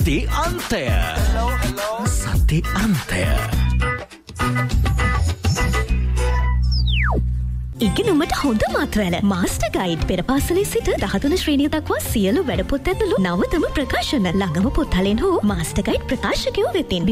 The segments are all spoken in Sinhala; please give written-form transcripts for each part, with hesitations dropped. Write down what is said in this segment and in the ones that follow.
සති අන්තය. සති අන්තය. ඉගෙනුමට හොඳ මාත්‍රවල මාස්ටර් ගයිඩ් පෙරපාසලේ සිට 13 ශ්‍රේණිය දක්වා සියලු වැඩපොත් ඇතුළු නවතම ප්‍රකාශන ළඟම පොත්හලෙන් හෝ මාස්ටර් ගයිඩ් ප්‍රකාශකයෝ වෙතින්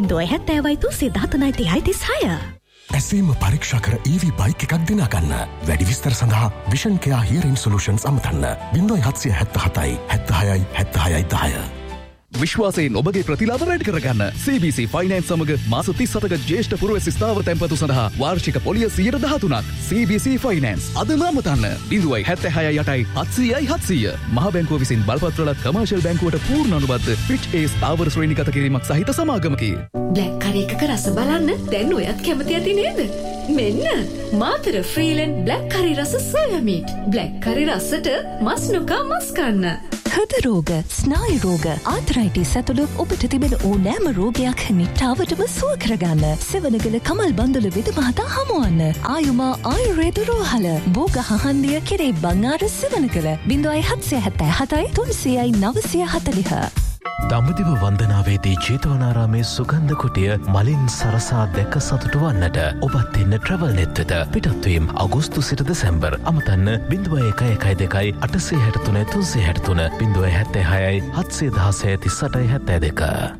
070 ඇසීම පරීක්ෂා කර EV බයික් එකක් දිනා ගන්න. වැඩි විස්තර සඳහා විෂන් කෙයා හියරින් සොලියුෂන්ස් අමතන්න 0777 76 76 10. විශ්වාසයෙන් ඔබගේ ප්‍රතිලාභ වැඩි කරගන්න CBC Finance සමග මාස 37ක ජ්‍යෙෂ්ඨ පුරවැසි ස්ථාවර තැන්පතු සඳහා වාර්ෂික පොලිය 13%ක් CBC Finance අදම අමතන්න 0.76 700 මහ බැංකුව විසින් බලපත්‍රලත් කමර්ෂල් බැංකුවට පූර්ණ අනුබද්ධ Fitch A ස්ථාවර ශ්‍රේණිගත කිරීමක් සහිත සමාගමකි. බ්ලැක් කරි එකක රස බලන්න දැන් ඔයත් කැමති ඇති නේද? මෙන්න මාතර ෆ්‍රීලන්ඩ් බ්ලැක් කරි රස සෝයා මීට්. බ්ලැක් කරි රසට මස් නොකා මස් කන්න. හෘද රෝග, ස්නායු රෝග, ආතරයිටිස් ඇතුළු ඔබට තිබෙන ඕනෑම රෝගයක් නිට්ටාවටම සුව කරගන්න සෙවණගල කමල් බන්දුල විද මහතා හමුවන්න. ආයුමා ආයුර්වේද රෝහල බෝග හහන්දිය කෙරේ බංආර සෙවණගල 0777 300 940. දඹදිව වන්දනාවේදී ජේතවනාරාමේ සුගන්ධ කුටිය මලින් සරසා දැක සතුටු වන්නට ඔබත් එන්න ට්‍රැවල් නෙත් වෙත. පිටත්වීම අගෝස්තු සිට දෙසැම්බර්. අමතන්න 0112 863 363 076 716 38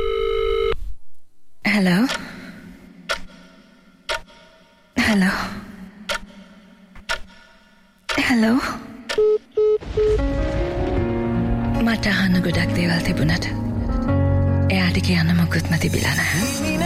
72. Hello. Hello. Hello. මට අහන්න ගොඩක් දේවල් තිබුණට එයාට කියන්න මොකුත්ම තිබිලා නැහැ.